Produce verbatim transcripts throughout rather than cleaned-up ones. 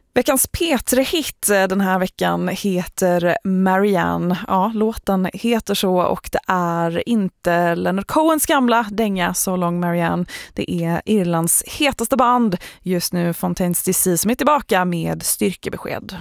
Veckans P tre-hit den här veckan heter Marianne. Ja, låten heter så och det är inte Leonard Cohens gamla dänga So Long Marianne. Det är Irlands hetaste band just nu, Fontaines D C, som är tillbaka med styrkebesked.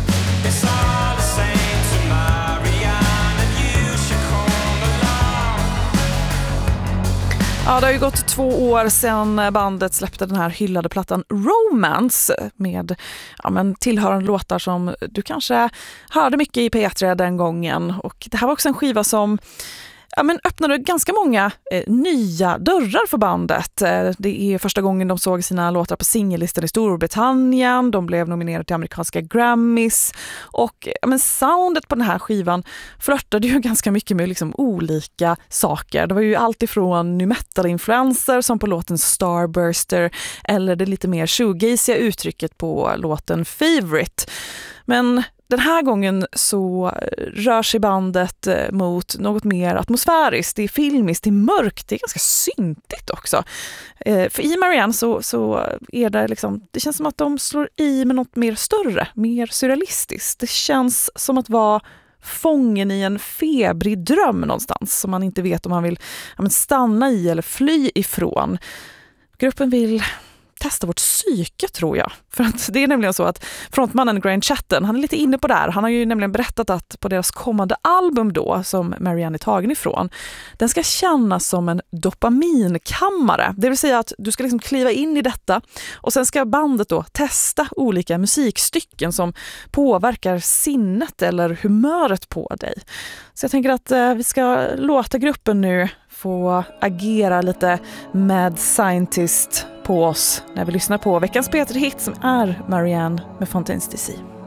Ja, det har ju gått två år sedan bandet släppte den här hyllade plattan Romance med ja, men tillhörande låtar som du kanske hörde mycket i P tre den gången. Och det här var också en skiva som ja, men öppnade ganska många eh, nya dörrar för bandet. Eh, det är första gången de såg sina låtar på singellistan i Storbritannien. De blev nominerade till amerikanska Grammys. Och ja, men soundet på den här skivan flörtade ju ganska mycket med liksom, olika saker. Det var ju allt ifrån nu metal-influencer som på låten Starburster eller det lite mer shoegaziga uttrycket på låten Favorite. Men den här gången så rör sig bandet mot något mer atmosfäriskt, det är filmiskt, det är mörkt, det är ganska syntigt också. För i Marianne så, så är det liksom, det känns som att de slår i med något mer större, mer surrealistiskt. Det känns som att vara fången i en febrig dröm någonstans som man inte vet om man vill ja, men stanna i eller fly ifrån. Gruppen vill testa vårt psyke, tror jag. För att det är nämligen så att frontmannen Grant Chatton, han är lite inne på det här. Han har ju nämligen berättat att på deras kommande album då, som Marianne är tagen ifrån, den ska kännas som en dopaminkammare. Det vill säga att du ska liksom kliva in i detta och sen ska bandet då testa olika musikstycken som påverkar sinnet eller humöret på dig. Så jag tänker att eh, vi ska låta gruppen nu få agera lite mad scientist på oss när vi lyssnar på veckans P tre-hit som är Marianne med Fontaines D C.